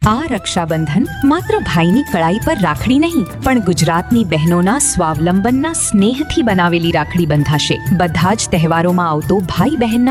આ રક્ષાબંધન માત્ર ભાઈની કળાઈ પર રાખડી નહીં, પણ ગુજરાતની બહેનોના સ્વાવલંબનના સ્નેહથી બનાવેલી રાખડી બંધાશે. બધા જ તહેવારોમાં આવતો ભાઈ બહેનના